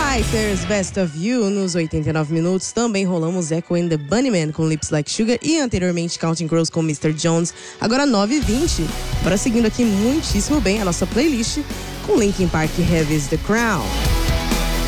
Fighters, Best of You, nos 89 minutos. Também rolamos Echo and the Bunnymen com Lips Like Sugar e anteriormente Counting Crows com Mr. Jones. Agora 9h20. Bora seguindo aqui muitíssimo bem a nossa playlist com Linkin Park, Heavy is the Crown.